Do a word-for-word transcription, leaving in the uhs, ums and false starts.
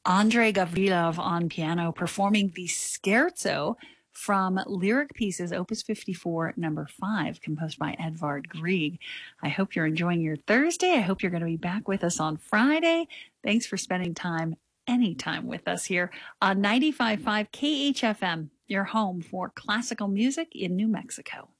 Andrei Gavrilov on piano performing the Scherzo from Lyric Pieces, Opus fifty-four, number five, composed by Edvard Grieg. I hope you're enjoying your Thursday. I hope you're going to be back with us on Friday. Thanks for spending time, anytime with us here on ninety-five point five K H F M, your home for classical music in New Mexico.